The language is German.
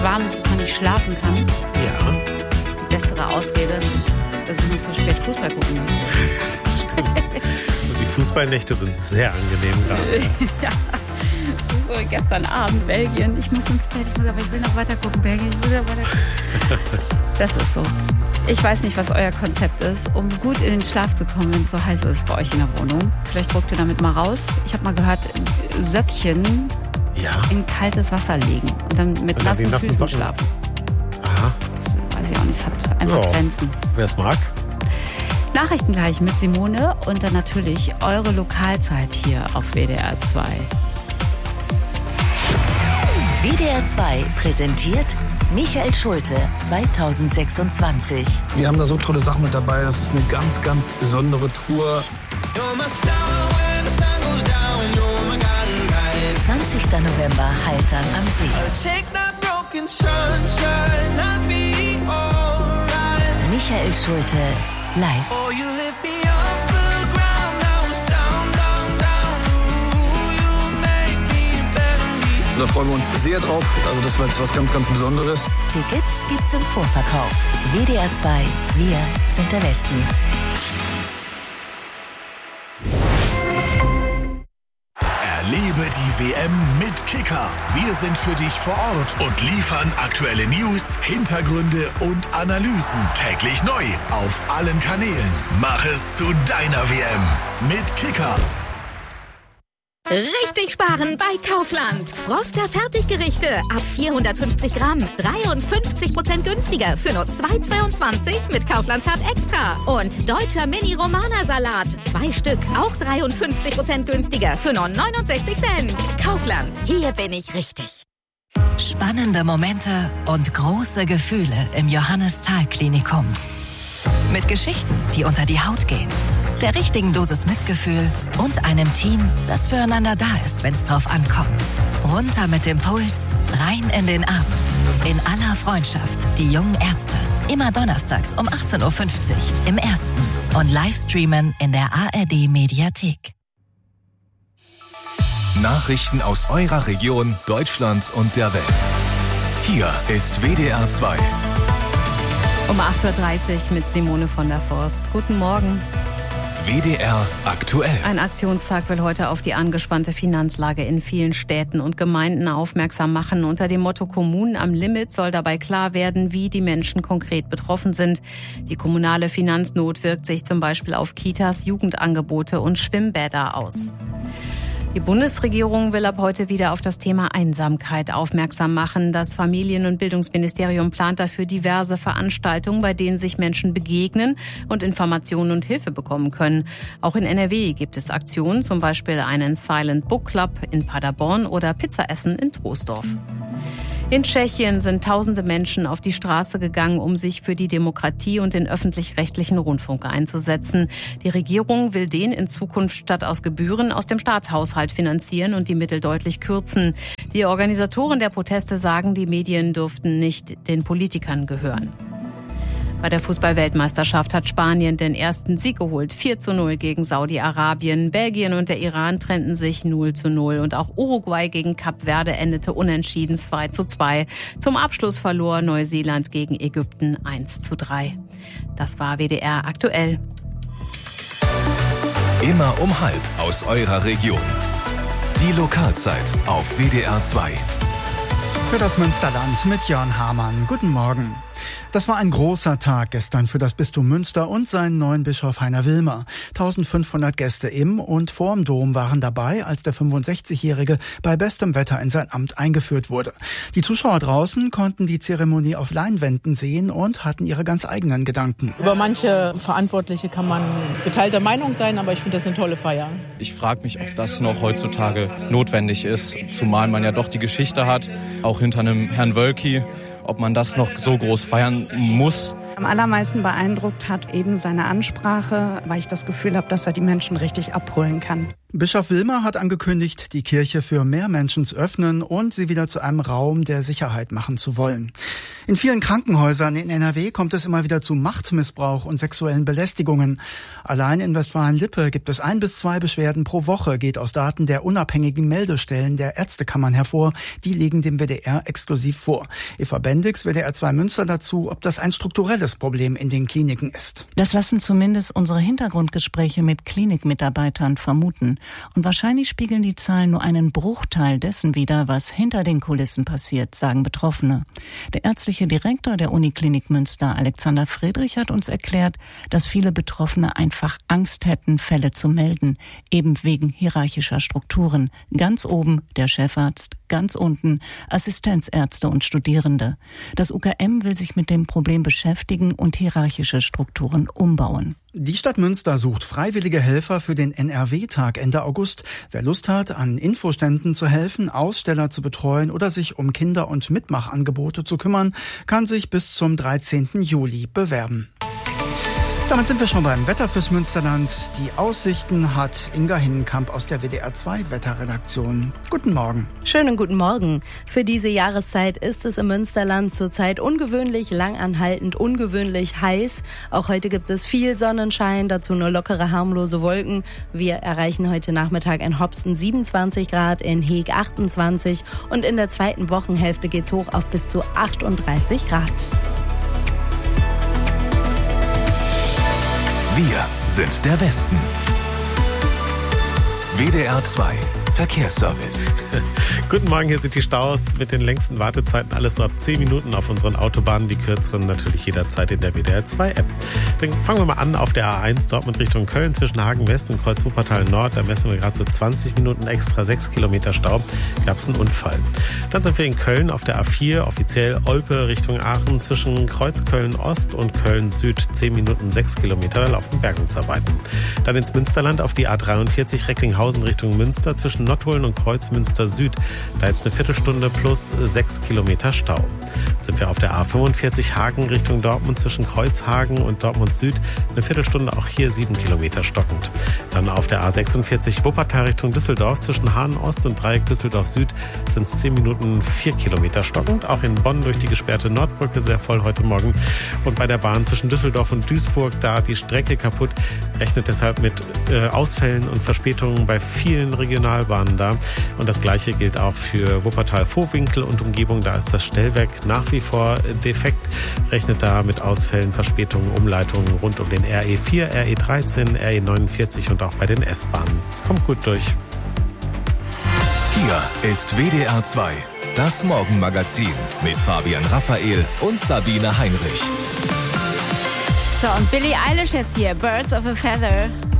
nicht warm ist, dass man nicht schlafen kann. Ja. Die bessere Ausrede, dass ich nicht so spät Fußball gucken möchte. Das stimmt. Und die Fußballnächte sind sehr angenehm gerade. Ja. So, gestern Abend Belgien. Ich muss ins Bett, aber ich will noch weiter gucken. Belgien, ich will noch weiter gucken. Das ist so. Ich weiß nicht, was euer Konzept ist, um gut in den Schlaf zu kommen, wenn es so heiß ist bei euch in der Wohnung. Vielleicht ruckt ihr damit mal raus. Ich habe mal gehört, Söckchen in kaltes Wasser legen und dann mit nassen Füßen Socken schlafen. Aha. Das weiß ich auch nicht, es hat einfach Grenzen. Wer es mag. Nachrichten gleich mit Simone und dann natürlich eure Lokalzeit hier auf WDR 2. WDR 2 präsentiert Michael Schulte 2026. Wir haben da so tolle Sachen mit dabei. Das ist eine ganz, ganz besondere Tour. 20. November Haltern am See. Michael Schulte live. Da freuen wir uns sehr drauf. Also das war jetzt was ganz, ganz Besonderes. Tickets gibt's im Vorverkauf. WDR 2, wir sind der Westen. Erlebe die WM mit Kicker. Wir sind für dich vor Ort und liefern aktuelle News, Hintergründe und Analysen täglich neu auf allen Kanälen. Mach es zu deiner WM mit Kicker. Richtig sparen bei Kaufland. Froster Fertiggerichte ab 450 Gramm. 53% günstiger für nur 2,22 mit Kaufland Card Extra. Und deutscher Mini-Romana-Salat. 2 Stück, auch 53% günstiger für nur 69 Cent. Kaufland, hier bin ich richtig. Spannende Momente und große Gefühle im Johannes-Thal-Klinikum. Mit Geschichten, die unter die Haut gehen. Der richtigen Dosis Mitgefühl und einem Team, das füreinander da ist, wenn es drauf ankommt. Runter mit dem Puls, rein in den Abend. In aller Freundschaft, die jungen Ärzte. Immer donnerstags um 18.50 Uhr im Ersten und Livestreamen in der ARD-Mediathek. Nachrichten aus eurer Region, Deutschlands und der Welt. Hier ist WDR 2. Um 8.30 Uhr mit Simone von der Forst. Guten Morgen. WDR aktuell. Ein Aktionstag will heute auf die angespannte Finanzlage in vielen Städten und Gemeinden aufmerksam machen. Unter dem Motto Kommunen am Limit soll dabei klar werden, wie die Menschen konkret betroffen sind. Die kommunale Finanznot wirkt sich zum Beispiel auf Kitas, Jugendangebote und Schwimmbäder aus. Die Bundesregierung will ab heute wieder auf das Thema Einsamkeit aufmerksam machen. Das Familien- und Bildungsministerium plant dafür diverse Veranstaltungen, bei denen sich Menschen begegnen und Informationen und Hilfe bekommen können. Auch in NRW gibt es Aktionen, zum Beispiel einen Silent Book Club in Paderborn oder Pizzaessen in Troisdorf. In Tschechien sind tausende Menschen auf die Straße gegangen, um sich für die Demokratie und den öffentlich-rechtlichen Rundfunk einzusetzen. Die Regierung will den in Zukunft statt aus Gebühren aus dem Staatshaushalt finanzieren und die Mittel deutlich kürzen. Die Organisatoren der Proteste sagen, die Medien dürften nicht den Politikern gehören. Bei der Fußball-Weltmeisterschaft hat Spanien den ersten Sieg geholt. 4:0 gegen Saudi-Arabien. Belgien und der Iran trennten sich 0:0. Und auch Uruguay gegen Kap Verde endete unentschieden 2:2. Zum Abschluss verlor Neuseeland gegen Ägypten 1:3. Das war WDR aktuell. Immer um 12:30 aus eurer Region. Die Lokalzeit auf WDR 2. Für das Münsterland mit Jörn Hamann. Guten Morgen. Das war ein großer Tag gestern für das Bistum Münster und seinen neuen Bischof Heiner Wilmer. 1500 Gäste im und vorm Dom waren dabei, als der 65-Jährige bei bestem Wetter in sein Amt eingeführt wurde. Die Zuschauer draußen konnten die Zeremonie auf Leinwänden sehen und hatten ihre ganz eigenen Gedanken. Über manche Verantwortliche kann man geteilter Meinung sein, aber ich finde das eine tolle Feier. Ich frage mich, ob das noch heutzutage notwendig ist, zumal man ja doch die Geschichte hat, auch hinter einem Herrn Wölki, ob man das noch so groß feiern muss. Am allermeisten beeindruckt hat eben seine Ansprache, weil ich das Gefühl habe, dass er die Menschen richtig abholen kann. Bischof Wilmer hat angekündigt, die Kirche für mehr Menschen zu öffnen und sie wieder zu einem Raum der Sicherheit machen zu wollen. In vielen Krankenhäusern in NRW kommt es immer wieder zu Machtmissbrauch und sexuellen Belästigungen. Allein in Westfalen-Lippe gibt es 1 bis 2 Beschwerden pro Woche, geht aus Daten der unabhängigen Meldestellen der Ärztekammern hervor. Die liegen dem WDR exklusiv vor. Eva Bendix, WDR 2 Münster dazu, ob das ein strukturelles Problem in den Kliniken ist. Das lassen zumindest unsere Hintergrundgespräche mit Klinikmitarbeitern vermuten. Und wahrscheinlich spiegeln die Zahlen nur einen Bruchteil dessen wider, was hinter den Kulissen passiert, sagen Betroffene. Der ärztliche Direktor der Uniklinik Münster, Alexander Friedrich, hat uns erklärt, dass viele Betroffene einfach Angst hätten, Fälle zu melden, eben wegen hierarchischer Strukturen. Ganz oben der Chefarzt, ganz unten Assistenzärzte und Studierende. Das UKM will sich mit dem Problem beschäftigen und hierarchische Strukturen umbauen. Die Stadt Münster sucht freiwillige Helfer für den NRW-Tag Ende August. Wer Lust hat, an Infoständen zu helfen, Aussteller zu betreuen oder sich um Kinder- und Mitmachangebote zu kümmern, kann sich bis zum 13. Juli bewerben. Damit sind wir schon beim Wetter fürs Münsterland. Die Aussichten hat Inga Hinnenkamp aus der WDR 2 Wetterredaktion. Guten Morgen. Schönen guten Morgen. Für diese Jahreszeit ist es im Münsterland zurzeit ungewöhnlich langanhaltend, ungewöhnlich heiß. Auch heute gibt es viel Sonnenschein, dazu nur lockere, harmlose Wolken. Wir erreichen heute Nachmittag in Hopsten 27 Grad, in Heeg 28 und in der zweiten Wochenhälfte geht's hoch auf bis zu 38 Grad. Wir sind der Westen. WDR 2 Verkehrsservice. Guten Morgen, hier sind die Staus mit den längsten Wartezeiten. Alles so ab 10 Minuten auf unseren Autobahnen, die kürzeren natürlich jederzeit in der WDR 2 App. Dann fangen wir mal an auf der A1 Dortmund Richtung Köln zwischen Hagen West und Kreuz Wuppertal Nord. Da messen wir gerade so 20 Minuten extra, 6 Kilometer Stau. Gab es einen Unfall. Dann sind wir in Köln auf der A4, offiziell Olpe Richtung Aachen zwischen Kreuz Köln Ost und Köln Süd 10 Minuten, 6 Kilometer. Da laufen Bergungsarbeiten. Dann ins Münsterland auf die A43 Recklinghausen Richtung Münster zwischen Nottuln und Kreuzmünster Süd. Da jetzt eine Viertelstunde plus 6 Kilometer Stau. Sind wir auf der A45 Hagen Richtung Dortmund zwischen Kreuzhagen und Dortmund Süd. Eine Viertelstunde, auch hier 7 Kilometer stockend. Dann auf der A46 Wuppertal Richtung Düsseldorf zwischen Hahn Ost und Dreieck Düsseldorf Süd sind es 10 Minuten 4 Kilometer stockend. Auch in Bonn durch die gesperrte Nordbrücke sehr voll heute Morgen. Und bei der Bahn zwischen Düsseldorf und Duisburg, da die Strecke kaputt, rechnet deshalb mit Ausfällen und Verspätungen bei vielen Regionalbahnen da. Und das Gleiche gilt auch für Wuppertal-Vohwinkel und Umgebung. Da ist das Stellwerk nach wie vor defekt. Rechnet da mit Ausfällen, Verspätungen, Umleitungen rund um den RE4, RE13, RE49 und auch bei den S-Bahnen. Kommt gut durch. Hier ist WDR 2, das Morgenmagazin mit Fabian Raphael und Sabine Heinrich. So, und Billie Eilish jetzt hier, Birds of a Feather.